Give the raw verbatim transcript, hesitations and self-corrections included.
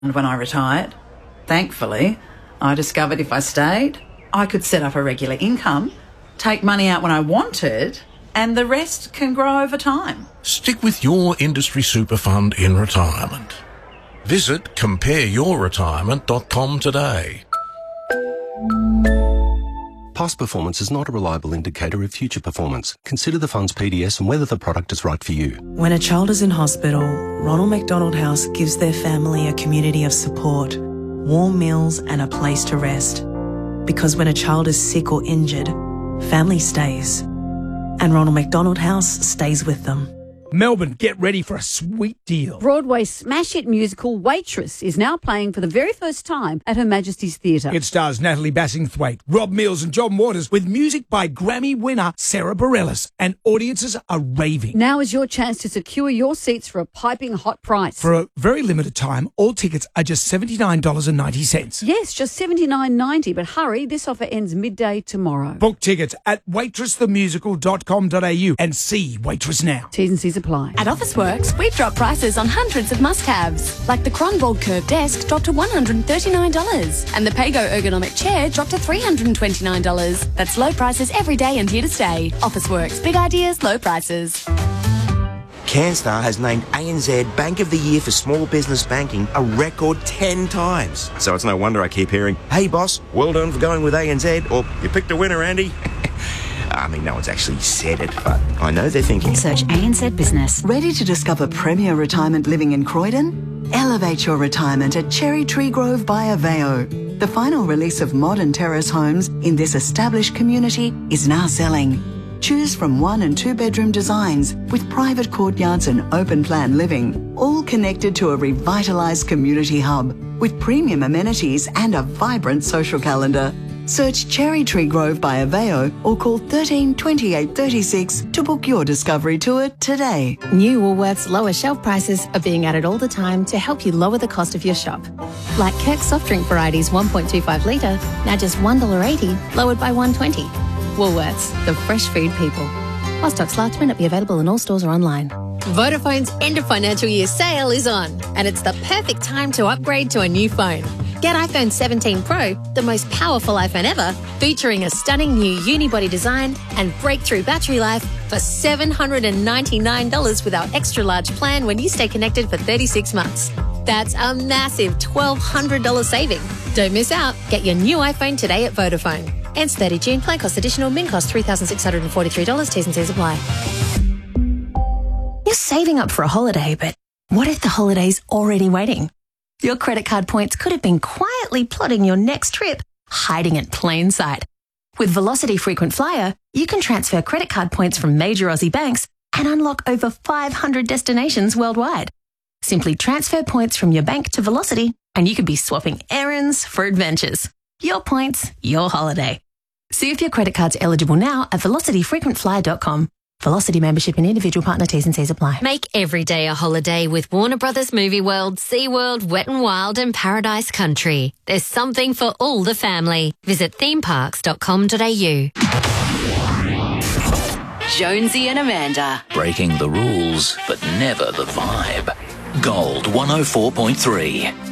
when I retired. Thankfully, I discovered if I stayed, I could set up a regular income, take money out when I wanted, and the rest can grow over time. Stick with your industry super fund in retirement. Visit compare your retirement dot com today. Past performance is not a reliable indicator of future performance. Consider the fund's P D S and whether the product is right for you. When a child is in hospital, Ronald McDonald House gives their family a community of support, warm meals and a place to rest. Because when a child is sick or injured, family stays. And Ronald McDonald House stays with them. Melbourne, get ready for a sweet deal. Broadway's smash hit musical Waitress is now playing for the very first time at Her Majesty's Theatre. It stars Natalie Bassingthwaite, Rob Mills and John Waters with music by Grammy winner Sarah Bareilles, and audiences are raving. Now is your chance to secure your seats for a piping hot price. For a very limited time, all tickets are just seventy-nine dollars ninety. Yes, just seventy-nine ninety, but hurry, this offer ends midday tomorrow. Book tickets at waitress the musical dot com dot a u and see Waitress now. T's and C's apply. At Officeworks, we've dropped prices on hundreds of must-haves, like the Cronvold Curve Desk dropped to one hundred thirty-nine dollars and the Pago Ergonomic Chair dropped to three hundred twenty-nine dollars. That's low prices every day and here to stay. Officeworks, big ideas, low prices. CanStar has named A N Z Bank of the Year for Small Business Banking a record ten times. So it's no wonder I keep hearing, hey boss, well done for going with A N Z, or you picked a winner, Andy. I mean, no one's actually said it, but I know they're thinking. Search A N Z Business. Ready to discover premier retirement living in Croydon? Elevate your retirement at Cherry Tree Grove by Aveo. The final release of modern terrace homes in this established community is now selling. Choose from one and two bedroom designs with private courtyards and open plan living, all connected to a revitalised community hub with premium amenities and a vibrant social calendar. Search Cherry Tree Grove by Aveo or call thirteen twenty-eight thirty-six to book your discovery tour today. New Woolworths lower shelf prices are being added all the time to help you lower the cost of your shop. Like Kirk's soft drink varieties one point two five litre, now just one dollar eighty, lowered by one dollar twenty. Woolworths, the fresh food people. While stocks last, may not be available in all stores or online. Vodafone's end of financial year sale is on, and it's the perfect time to upgrade to a new phone. Get iPhone seventeen Pro, the most powerful iPhone ever, featuring a stunning new unibody design and breakthrough battery life for seven hundred ninety-nine dollars with our extra large plan when you stay connected for thirty-six months. That's a massive twelve hundred dollars saving. Don't miss out. Get your new iPhone today at Vodafone. Ends thirty June. Plan cost additional. Min cost three thousand six hundred forty-three dollars. T's and C's apply. You're saving up for a holiday, but what if the holiday's already waiting? Your credit card points could have been quietly plotting your next trip, hiding in plain sight. With Velocity Frequent Flyer, you can transfer credit card points from major Aussie banks and unlock over five hundred destinations worldwide. Simply transfer points from your bank to Velocity and you could be swapping errands for adventures. Your points, your holiday. See if your credit card's eligible now at velocity frequent flyer dot com. Velocity membership and individual partner T's and C's apply. Make every day a holiday with Warner Brothers Movie World, SeaWorld, Wet n Wild and Paradise Country. There's something for all the family. Visit theme parks dot com dot a u. Jonesy and Amanda. Breaking the rules, but never the vibe. Gold one oh four point three.